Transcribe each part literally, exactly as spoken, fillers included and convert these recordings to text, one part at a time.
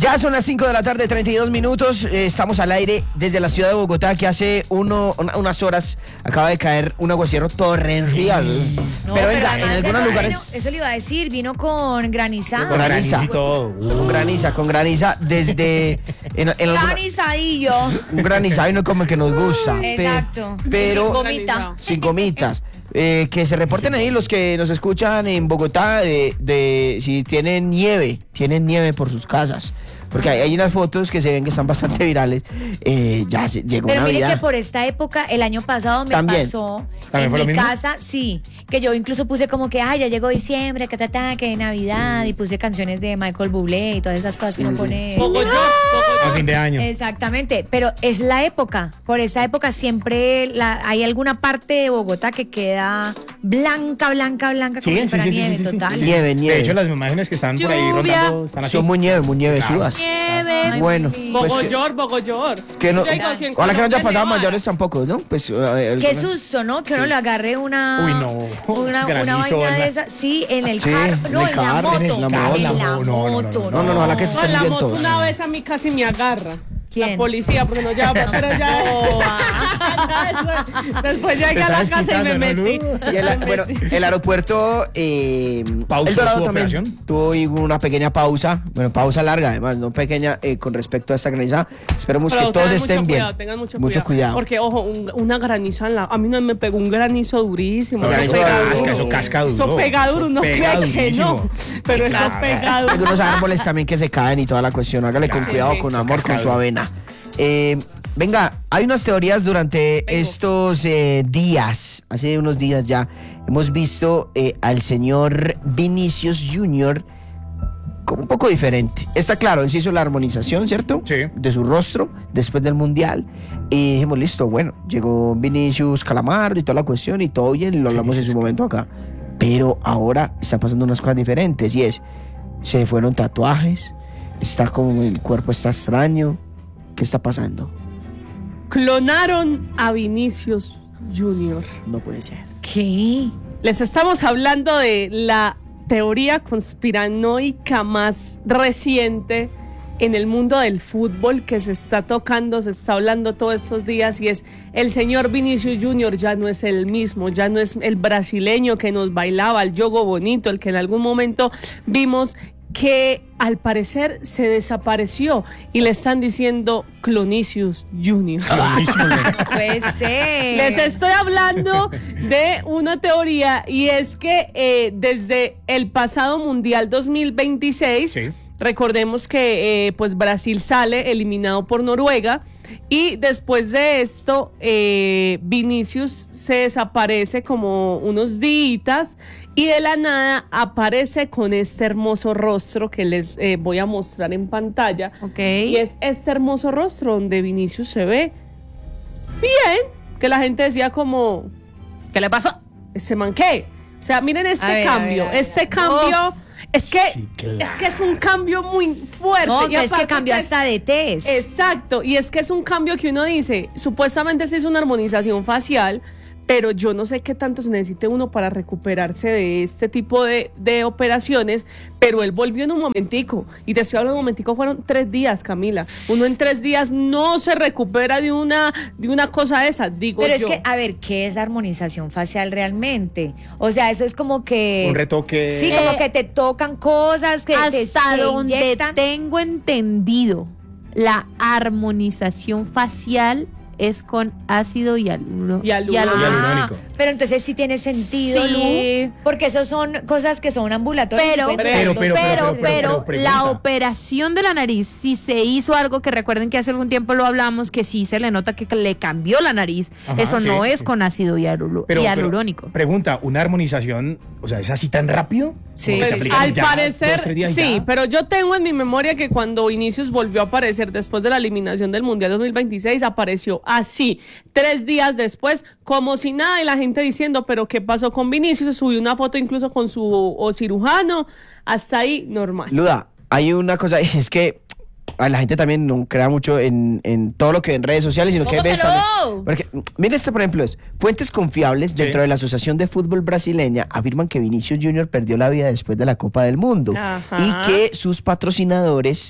Ya son las cinco de la tarde, treinta y dos minutos. Eh, estamos al aire desde la ciudad de Bogotá, que hace uno, una, unas horas acaba de caer un aguacero torrencial. No, pero venga, en algunos eso, lugares. Vino, eso le iba a decir, vino con granizada. Con graniza. y todo. Uh. Con graniza, con graniza desde. En, en alguna, Granizadillo. un granizado y no como el que nos gusta. Exacto. Pero. Sin gomita. Sin gomitas. Eh, que se reporten ahí los que nos escuchan en Bogotá de, de si tienen nieve, tienen nieve por sus casas. Porque hay, hay unas fotos que se ven que están bastante virales. Eh, ya se, llegó Pero Navidad. mire que por esta época, el año pasado me ¿También? pasó ¿También en fue mi lo mismo? casa, sí, que yo incluso puse como que, ay, ya llegó diciembre, que ta, que Navidad, y puse canciones de Michael Bublé y todas esas cosas que uno pone. Poco yo, poco A yo. fin de año. Exactamente, pero es la época. Por esta época siempre la, hay alguna parte de Bogotá que queda blanca, blanca, blanca, como Sí, si sí, fuera sí, sí, nieve, sí, sí, total. sí. Nieve, nieve. De hecho, las imágenes que están por ahí Lluvia. rondando están así. Son muy nieve, muy nieve, Claro. sudas. Nieve. Ay, Bueno, muy lindo. pues que, Bogollor, Bogollor. que no, Yo digo, si en ojalá que no haya Colombia pasado nevara. mayores tampoco, ¿no? Pues eh, Qué algunas- susto, ¿no? Que uno le agarre una. Uy, no. Una, una Granizo, vaina de ¿verdad? esas. Sí, en el Sí, carro. en No, el en la carro, moto. en la moto. En la No, no, no, moto. no, no, no, ojalá que se No, la estén moto vientos. una vez a mí casi me agarra. ¿Quién? La policía, porque no lleva, pero ya. Boba. después, después llegué Te a la estabas casa y me quitando, ¿no, metí. Lu? Y el, bueno, el aeropuerto eh, ¿Pausó El Dorado su también operación? tuvo una pequeña pausa, bueno, pausa larga además, no pequeña, eh, con respecto a esta granizada. Esperemos Pero que todos tengan estén mucho bien. Cuidado, tengan mucho, Mucho cuidado. Porque, ojo, un- una graniza en la. A mí no me pegó un granizo durísimo. No, eso granizo pega casca, duro. eso casca duro. Eso pega Eso duro, uno pega cree que no. durísimo. Pero eso Claro. pega duro. Hay unos árboles también que se caen y toda la cuestión. Hágale con Claro. cuidado, Sí, sí. con amor, con Cascado. su avena. Eh, venga, hay unas teorías durante Vengo. estos eh, días, hace unos días ya, hemos visto eh, al señor Vinicius Junior como un poco diferente. Está claro, él se hizo la armonización, ¿cierto? Sí. De su rostro después del Mundial. Y dijimos, listo, bueno, llegó Vinicius Calamardo y toda la cuestión y todo bien, y lo hablamos en su momento acá. Pero ahora están pasando unas cosas diferentes y es, se fueron tatuajes, está como el cuerpo está extraño. ¿Qué está pasando? Clonaron a Vinicius Junior No puede ser. ¿Qué? Les estamos hablando de la teoría conspiranoica más reciente en el mundo del fútbol que se está tocando, se está hablando todos estos días, y es el señor Vinicius Junior ya no es el mismo, ya no es el brasileño que nos bailaba el yogo bonito, el que en algún momento vimos que al parecer se desapareció y le están diciendo Clonicius Junior. Buenísimo. Puede ser. Les estoy hablando de una teoría, y es que eh, desde el pasado Mundial dos mil veintiséis, Sí. recordemos que eh, pues Brasil sale eliminado por Noruega, y después de esto eh, Vinicius se desaparece como unos días y de la nada aparece con este hermoso rostro que les eh, voy a mostrar en pantalla. Ok. Y es este hermoso rostro donde Vinicius se ve bien, que la gente decía como, ¿qué le pasó? ¿Ese man qué? O sea, miren este A ver, a cambio, ver, a ver. este cambio, es que, Sí, claro. es que es un cambio muy fuerte. No, Y que es que aparte cambió que- hasta de test. Exacto, y es que es un cambio que uno dice, supuestamente se hizo una armonización facial, pero yo no sé qué tanto se necesite uno para recuperarse de este tipo de, de operaciones, pero él volvió en un momentico, y te estoy hablando de un momentico, fueron tres días, Camila. Uno en tres días no se recupera de una, de una cosa de esa, digo Pero yo. es que, a ver, ¿qué es armonización facial realmente? O sea, eso es como que... Un retoque. Sí, como Eh, que te tocan cosas, que te, Hasta te donde inyectan. tengo entendido, la armonización facial es con ácido hialuro- Hialurónico. Hialurónico. Pero entonces sí tiene sentido, Sí. Lu, porque eso son cosas que son ambulatorias. Pero, y pueden pero, durar pero, dos- pero, pero, pero, pero, la pregunta. operación de la nariz, si se hizo algo que recuerden que hace algún tiempo lo hablamos, que sí se le nota que le cambió la nariz, Ajá, eso sí, no es sí. con ácido hialuro- Pero- hialurónico. pero, pregunta, ¿una armonización, o sea, es así tan rápido? Sí, Como que sí, se sí. aplican Al ya, parecer, dos, tres días y sí, ya? pero yo tengo en mi memoria que cuando Vinicius volvió a aparecer después de la eliminación del Mundial dos mil veintiséis, apareció así, tres días después, como si nada, y la gente diciendo, pero ¿qué pasó con Vinicius? Subió una foto incluso con su o cirujano, hasta ahí, normal. Luda, hay una cosa, es que a la gente también no crea mucho en, en todo lo que ve en redes sociales, sino que ¿Cómo ves que no? también- porque, mira este, por ejemplo, es, fuentes confiables Sí. dentro de la Asociación de Fútbol Brasileña afirman que Vinicius Junior perdió la vida después de la Copa del Mundo Ajá. y que sus patrocinadores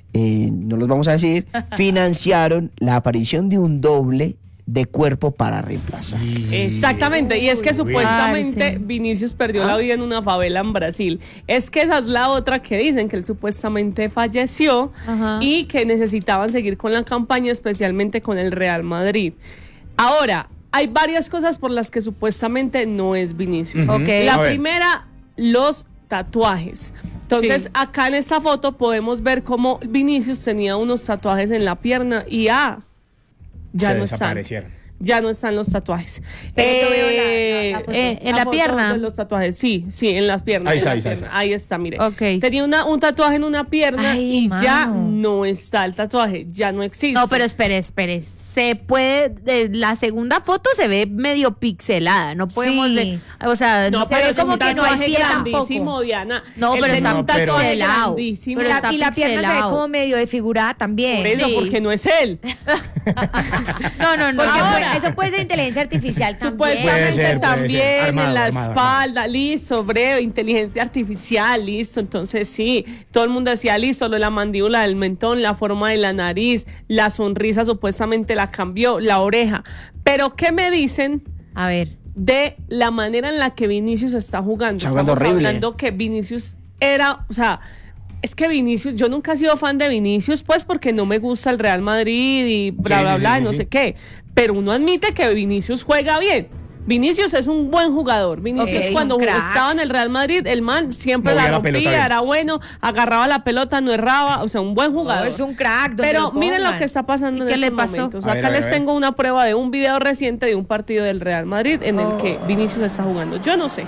eh, no los vamos a decir, financiaron la aparición de un doble de cuerpo para reemplazar. Exactamente, y es que supuestamente parce. Vinicius perdió la vida en una favela en Brasil. Es que esa es la otra que dicen, que él supuestamente falleció Ajá. y que necesitaban seguir con la campaña, especialmente con el Real Madrid. Ahora, hay varias cosas por las que supuestamente no es Vinicius. Ujú. Ok. La A ver. primera, los tatuajes. Entonces, Sí. acá en esta foto podemos ver cómo Vinicius tenía unos tatuajes en la pierna y ah, ya Se no están. desaparecieron. Ya no están los tatuajes. Pero yo veo la- la- la foto. Eh, ¿en la foto pierna? de los tatuajes, sí, sí, en las piernas. Ahí está, en la ahí está, ahí pierna. está. Ahí está, mire. Ok. Tenía una, un tatuaje en una pierna Ay, y ya mano. no está el tatuaje, ya no existe. No, pero espere, espere. Se puede, de la segunda foto se ve medio pixelada. No podemos, Sí. de- o sea, No, no, se pero ve es como un que no hay tatuaje pie grandísimo, tampoco. Diana. No, Él pero tenía está un tatuaje pixelado. grandísimo. Pero La- está y la pierna se ve pixelado. como medio desfigurada también. Por eso, Sí. porque no es él. no, no, no. Porque Ahora. pues, eso puede ser inteligencia artificial también. Supuestamente Puede ser, puede también ser. Armado, en la armado, espalda, listo, breve, inteligencia artificial, listo. Entonces sí, todo el mundo decía, listo, lo de la mandíbula del mentón, la forma de la nariz, la sonrisa supuestamente la cambió, la oreja. Pero ¿qué me dicen A ver. de la manera en la que Vinicius está jugando? Está jugando Estamos horrible. hablando que Vinicius era, o sea, es que Vinicius, yo nunca he sido fan de Vinicius, pues porque no me gusta el Real Madrid y bla, Sí, bla, sí, bla, sí, no sí, sé sí. qué. Pero uno admite que Vinicius juega bien. Vinicius es un buen jugador. Vinicius Ok. cuando Un crack. estaba en el Real Madrid, el man siempre Movía la la pelota rompía, bien. era bueno, agarraba la pelota, no erraba, o sea, un buen jugador. No, es un crack. donde Pero lo miren lo pongan. que está pasando en ¿Y qué estos le pasó? momentos. A ver, Acá a ver, les a ver. tengo una prueba de un video reciente de un partido del Real Madrid en el que Vinicius está jugando. Yo no sé.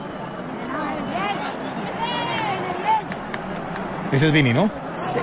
Ese es Vini, ¿no? Sí.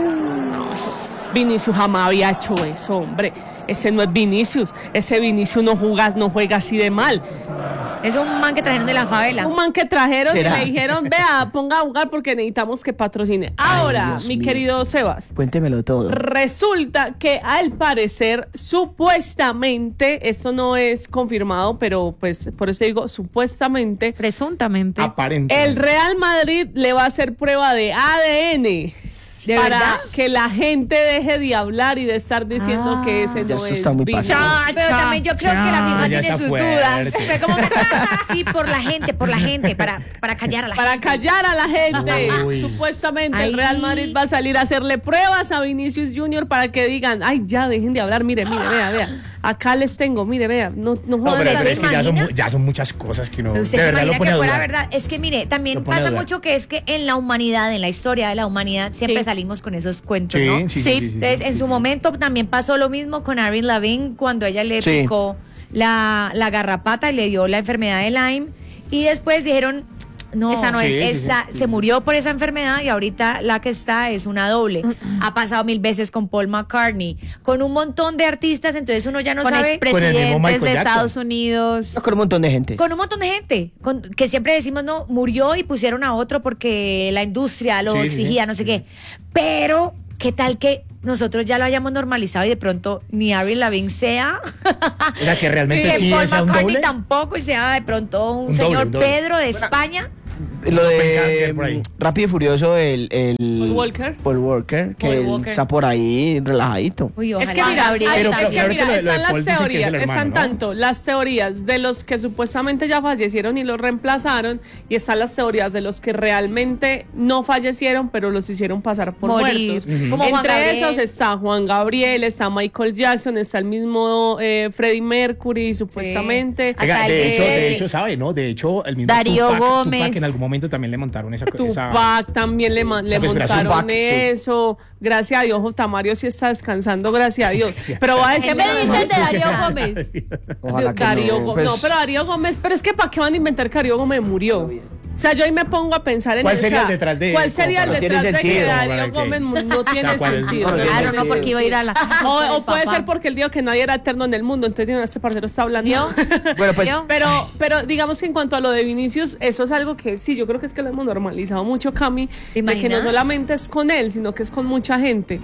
Uh, Vinicius jamás había hecho eso, hombre. Ese no es Vinicius. Ese Vinicius no juega, no juega así de mal. Es un man que trajeron de la favela. Un man que trajeron ¿Será? y le dijeron, vea, ponga a jugar porque necesitamos que patrocine. Ahora, Dios mi mío. querido Sebas, Cuéntemelo todo. resulta que al parecer, supuestamente, esto no es confirmado, pero pues por eso digo supuestamente, Presuntamente. Aparente. el Real Madrid le va a hacer prueba de A D N ¿De para verdad? que la gente deje de hablar y de estar diciendo Ah. que ese Ya no esto es está muy Vinicius. pasado. Pero también yo creo que la FIFA ya tiene está sus fuerte. dudas. Fue como que, sí, por la gente, por la gente, para, para callar a la Para gente. callar a la gente. Uy. Supuestamente Ay. el Real Madrid va a salir a hacerle pruebas a Vinicius Junior para que digan, ay, ya dejen de hablar, mire, mire, vea, vea. Acá les tengo, mire, vea, no, no No, jodan pero, tanto. pero es que ya son, imagina? mu- ya son muchas cosas que uno Pero de usted se verdad lo imagina pone que a fuera dudar. verdad. Es que mire, también Lo pone a pasa dudar. mucho que es que en la humanidad, en la historia de la humanidad, siempre Sí. salimos con esos cuentos, Sí, ¿no? sí, sí, Sí. sí, sí, Entonces, sí, en sí, su sí. momento también pasó lo mismo con Avril Lavigne cuando ella le Sí. picó la, la garrapata y le dio la enfermedad de Lyme. Y después dijeron, no, Esa no es. Sí, sí, esa- sí. se murió por esa enfermedad y ahorita la que está es una doble. Ha pasado mil veces con Paul McCartney, con un montón de artistas, entonces uno ya no con sabe. Con el mismo expresidentes Michael de Jackson. Estados Unidos. Con un montón de gente. Con un montón de gente, con, que siempre decimos, no, murió y pusieron a otro porque la industria lo Sí, sí, exigía, sí. no sé qué. Pero, ¿qué tal que nosotros ya lo hayamos normalizado y de pronto ni Avril Lavigne sea? O sea, que realmente que sí, Paul sea un McCartney doble. tampoco y sea de pronto un, Un doble, señor un doble. Pedro de España. Lo Doppelganger por ahí. de Rápido y Furioso, el, el Paul Walker. Paul Walker, que Paul él Walker. está por ahí relajadito. Uy, Es ojalá. que mira, Gabriel. ahí Pero está, claro- es que claro que mira, lo de- lo de están Paul las dicen que es el teorías, hermano, están ¿no? tanto las teorías de los que supuestamente ya fallecieron y los reemplazaron, y están las teorías de los que realmente no fallecieron, pero los hicieron pasar por Morir. muertos. Como Juan Entre Gabriel. esos está Juan Gabriel, está Michael Jackson, está el mismo eh, Freddie Mercury, supuestamente. Hasta Oiga, el de hecho, de- de hecho, sabe, ¿no? De hecho, el mismo Darío Tupac, Gómez. Tupac en algún momento también le montaron esa esa- Tupac también le, man- le esa conspiración. montaron Tupac, sí. eso. Gracias a Dios, J. Mario sí está descansando, gracias a Dios. Pero va a decir ¿Qué me no, dicen no, de Darío no. Gómez? Ojalá que Darío no. Gó- pues, no, pero Darío Gómez, pero es que ¿para qué van a inventar que Darío Gómez murió? O sea, yo ahí me pongo a pensar en ¿Cuál el- sería o sea, el detrás de- ¿Cuál sería el como para- detrás No de tiene que sentido, Darío para que- Gómez mu- no tiene sea, ¿cuál es- sentido? cuál es- Claro, no, porque iba a ir a la casa O, del o puede papá. ser porque él dijo que nadie era eterno en el mundo, entonces digo, este parcero está hablando. ¿Vio? Bueno, pues ¿Vio? Pero, pero digamos que en cuanto a lo de Vinicius, eso es algo que sí, yo creo que es que lo hemos normalizado mucho, Cami, ¿Te de que imaginas? no solamente es con él, sino que es con mucha gente.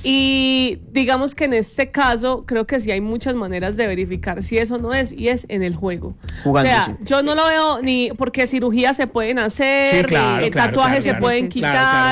Y digamos que en este caso, creo que sí hay muchas maneras de verificar si eso no es, y es en el juego. Jugando, o sea, sí. yo no lo veo ni porque cirugías se pueden hacer, Sí, claro, eh, claro, tatuajes claro, se claro. pueden Sí, sí. quitar, Claro, claro, claro.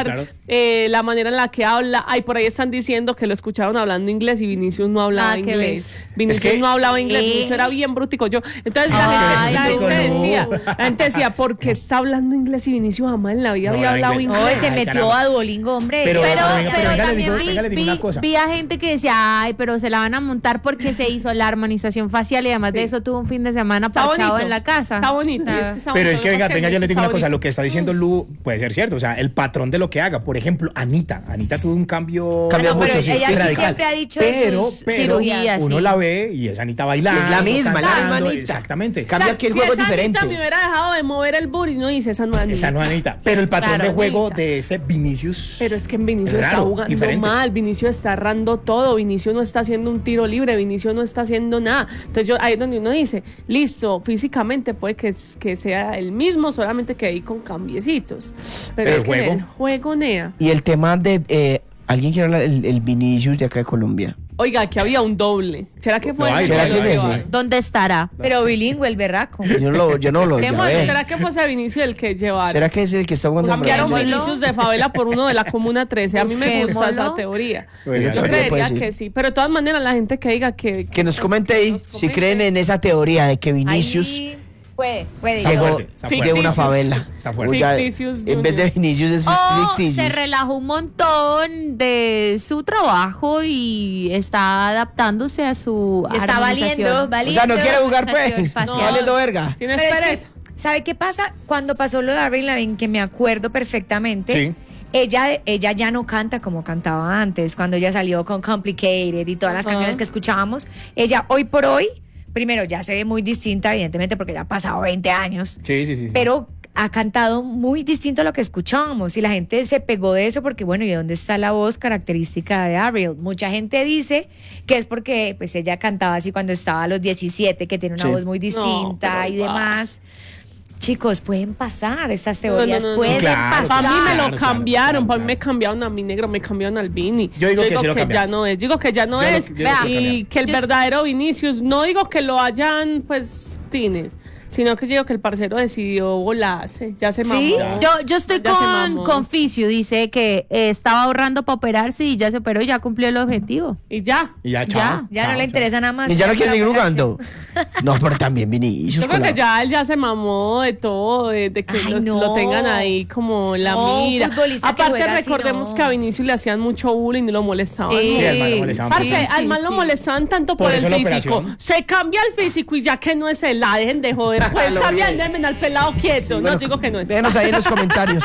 eh, la manera en la que habla. Ay, por ahí están diciendo que lo escucharon hablando inglés y Vinicius no hablaba Ah, ¿qué inglés. ves? Vinicius Es que- no hablaba inglés, ¿Eh? Vinicius era bien brutico. Yo, entonces la, Ay, gente, la no. gente decía, la gente decía, ¿por qué está hablando inglés y Vinicius jamás en la vida No había hablaba hablado inglés. inglés? No, se Ay, metió caramba. a Duolingo, hombre. Pero- Pero, Pero, pero, venga, le también digo- vi, venga, le digo vi- una cosa. vi a gente que decía, ay, pero se la van a montar porque se hizo la armonización facial y además de Sí. eso tuvo un fin de semana Está parchado bonito. en la casa. Está bonito. O sea, y es que está Pero bonito, es que lo venga, pasa venga, yo le Vinicius digo una cosa, está lo que está diciendo Lu puede ser cierto, o sea, el patrón de lo que haga. Por ejemplo, Anita, Anita tuvo un cambio Cambió No, pero mucho, sí, ella sí radical. siempre ha dicho de pero, sus pero cirugías, uno sí. la ve y es Anita bailando. Es la misma, es la misma cantando, Anita. Exactamente. Cambia que el si juego es esa diferente. Anita me hubiera dejado de mover el booty, no dice esa no es Anita. Esa no es Anita. Pero el patrón Claro, de juego Anita. de este Vinicius. Pero es que en Vinicius Es está raro, jugando diferente. mal, Vinicius está errando todo, Vinicius no está haciendo un tiro libre, Vinicius no está haciendo nada. Entonces yo, ahí es donde uno dice, listo, físicamente puede que, que sea el mismo, solamente que ahí con cambiecitos. Pero, Pero es el que en juego. el juego, Nea. Y el tema de. eh, ¿Alguien quiere hablar? El, el Vinicius de acá de Colombia. Oiga, aquí había un doble. ¿Será que fue No el hay, ¿Será que que lo es ese? llevaron? ¿Dónde estará? Pero bilingüe, el berraco. Yo no lo, yo no lo ya Busquémoslo, ve. ¿Será que fue ese Vinicius el que llevaron? ¿Será que es el que está jugando en Cambiaron Brasil? Busquémoslo. Vinicius de favela por uno de la Comuna trece. A mí me gusta esa Busquémoslo. teoría. Oiga, Yo sí, puede creería ser. que sí. Pero de todas maneras, la gente que diga que... Que nos pues, comente que ahí nos si comente. creen en esa teoría de que Vinicius Ahí puede, puede. Está llegó fuerte, está de fuerte. una favela. Está fuerte. Uy, ya, Ficticious en vez de Junior. Vinicius es O Ficticious. se relajó un montón de su trabajo y está adaptándose a su Está armonización. valiendo, O valiendo. sea, no quiere jugar pues. Armonización facial. No, valiendo verga. ¿Tienes Pero es que, pereza? ¿sabe qué pasa? Cuando pasó lo de Avril Lavigne, que me acuerdo perfectamente, Sí. ella, ella ya no canta como cantaba antes, cuando ella salió con Complicated y todas las Ajá. canciones que escuchábamos. Ella hoy por hoy, primero ya se ve muy distinta, evidentemente, porque ya ha pasado veinte años, Sí, sí, sí. sí. pero ha cantado muy distinto a lo que escuchábamos y la gente se pegó de eso porque, bueno, ¿y dónde está la voz característica de Avril? Mucha gente dice que es porque pues ella cantaba así cuando estaba a los diecisiete, que tiene una Sí. voz muy distinta pero y va. demás. Chicos, pueden pasar, esas No, no, teorías no, no. pueden Sí, claro, pasar. Para mí me lo Claro, claro, cambiaron, claro, para mí me claro. cambiaron a mi negro, me cambiaron al Vini. Yo digo que sí lo ya cambiaron. no es, yo digo que ya no Yo lo- es. yo digo que Vea, lo y cambiaron. que el Yo- verdadero Vinicius, no digo que lo hayan, pues, tines, sino que yo digo que el parcero decidió volarse, ya se ¿Sí? mamó. Yo, yo estoy Ya se con, mamó. con Ficio, dice que eh, estaba ahorrando para operarse y ya se operó y ya cumplió el objetivo. Y ya. Y ya, Ya. chao. Ya chao, no le chao. interesa nada más. Y ya no quiere la seguir operación. jugando. No, pero también Vinicius. Yo creo con que la- ya él ya se mamó de todo, de, de que Ay, los- no. lo tengan ahí como la No, un mira. futbolista que Aparte, juega así, recordemos no. que a Vinicius le hacían mucho bullying y lo molestaban. Sí. Sí, al man lo molestaban Parce, mucho. al man lo molestaban tanto por, Por eso el la físico. operación. Se cambia el físico y ya que no es él, la dejen de joder. Pues Lo sabían, bien. déjenme al pelado quieto. no, Bueno, digo que no es. Déjenos ahí en los comentarios.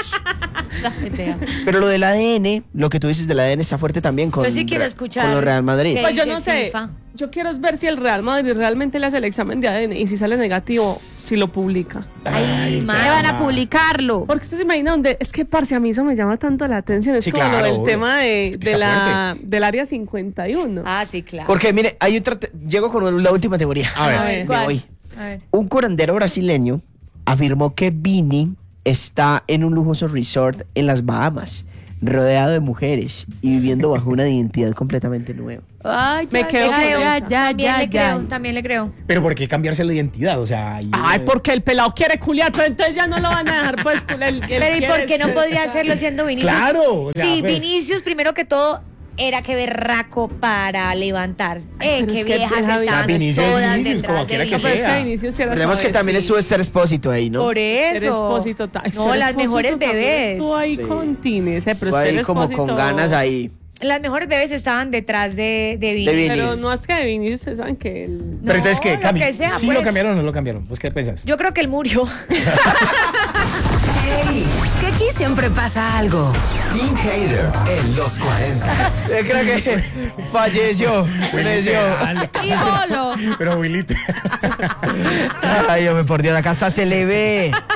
Pero lo del A D N, lo que tú dices del A D N está fuerte también con, Yo sí quiero escuchar. con los Real Madrid. ¿Qué Pues yo dice no sé. FIFA? Yo quiero es ver si el Real Madrid realmente le hace el examen de A D N y si sale negativo, si lo publica. Ay, ¿Qué man. van a publicarlo? Porque usted se imagina donde es que, parce, a mí eso me llama tanto la atención. Es Sí, como claro, lo del obvio. tema de, Es que de está la, del área cincuenta y uno. Ah, sí, claro. Porque mire, hay otra. te- Llego con la última teoría. A ver. A ver, de ¿cuál? hoy. A ver. Un curandero brasileño afirmó que Vini está en un lujoso resort en las Bahamas, rodeado de mujeres y viviendo bajo una identidad completamente nueva. Ay, Me ya, quedo ya, con ya, esa. ya, También ya, le ya. creo, también le creo. Pero ¿por qué cambiarse la identidad? O sea, ahí- Ay, porque el pelado quiere culiar, pero entonces ya no lo van a dejar, pues, culiar. Él- él Pero ¿y quiere por qué no ser- podría hacerlo siendo Vinicius? Claro, o sea, sí, pues. Vinicius, primero que todo, era que berraco para levantar. Eh, pero qué es que viejas vieja- estaban Vinicius, todas Vinicius, detrás como de quiera que No, pero es sea. que Vinicius sí era Recordemos que también suavecito. estuvo Esther Expósito ahí, ¿no? Por eso. Esther Expósito, ta- No, Esther las Expósito mejores también bebés. Estuvo ahí Sí. con Tines, eh, pero Estuvo ahí Esther como Expósito- con ganas ahí. Las mejores bebés estaban detrás de, de Vinicius. Vini. Pero no es que de Vinicius, ustedes saben que él... Pero entonces, ¿qué? No, lo Cami, que sea, ¿Sí lo pues. cambiaron o no lo cambiaron? ¿Vos qué pensás? Yo creo que él murió. Hey, que aquí siempre pasa algo. Team Hater en los cuarenta. Yo creo que falleció. falleció. Y bolo. Pero Willy, Ay, hombre, por Dios, acá hasta se le ve.